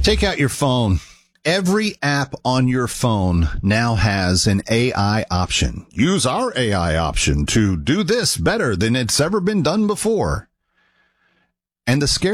Take out your phone. Every app on your phone now has an AI option. Use our AI option to do this better than it's ever been done before. And the scary